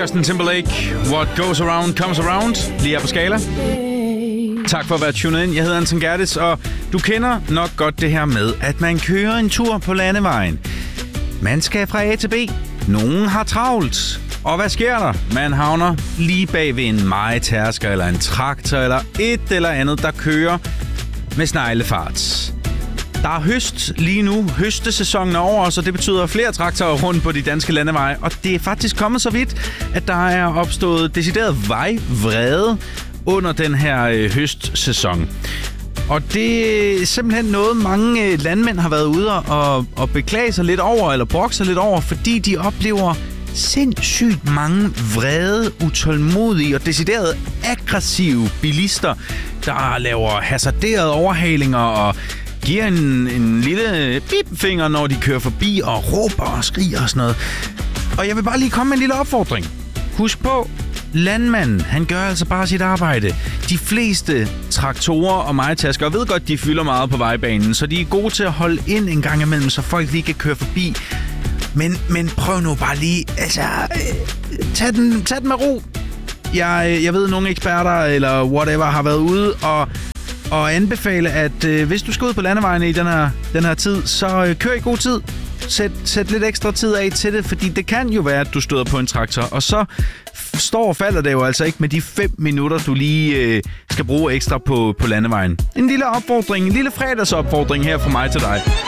Justin Timberlake, What Goes Around Comes Around, lige her på Skala. Tak for at være tunet ind. Jeg hedder Anton Gerdes, og du kender nok godt det her med, at man kører en tur på landevejen. Man skal fra A til B. Nogen har travlt. Og hvad sker der? Man havner lige bag ved en mejetærsker eller en traktor eller et eller andet, der kører med sneglefart. Der er høst lige nu. Høstesæsonen er over, så det betyder flere traktorer rundt på de danske landeveje. Og det er faktisk kommet så vidt, at der er opstået decideret vejvrede under den her høstsæson. Og det er simpelthen noget, mange landmænd har været ude og beklage sig lidt over, eller brokke sig lidt over, fordi de oplever sindssygt mange vrede, utålmodige og decideret aggressive bilister, der laver hasarderede overhalinger og giver en lille bipfinger, når de kører forbi og råber og skriger og sådan noget. Og jeg vil bare lige komme med en lille opfordring. Husk på, landmanden, han gør altså bare sit arbejde. De fleste traktorer og mejetærsker ved godt, de fylder meget på vejbanen, så de er gode til at holde ind en gang imellem, så folk lige kan køre forbi. Men prøv nu bare lige, altså, tag den med ro. Jeg ved, nogle eksperter eller whatever har været ude og anbefale, at hvis du skal ud på landevejene i den her tid, så kør i god tid. Sæt lidt ekstra tid af til det, fordi det kan jo være, at du støder på en traktor, og så står og falder det jo altså ikke med de 5 minutter, du lige skal bruge ekstra på landevejen. En lille opfordring, en lille fredagsopfordring her fra mig til dig.